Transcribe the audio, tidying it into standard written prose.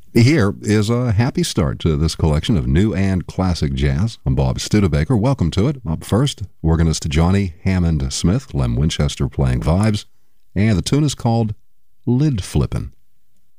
Here is a happy start to this collection of new and classic jazz. I'm Bob Studebaker. Welcome to it. Up first, organist Johnny Hammond Smith, Lem Winchester playing vibes, and the tune is called Lid Flippin'.